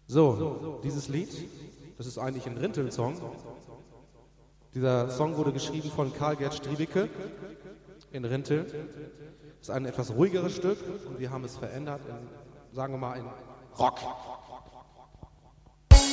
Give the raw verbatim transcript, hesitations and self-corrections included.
So, dieses Lied, das ist eigentlich ein Rinteln-Song. Dieser Song wurde geschrieben von Karl-Gerd Striebicke in Rinteln. Das ist ein etwas ruhigeres Stück und wir haben es verändert in, sagen wir mal, in Rock.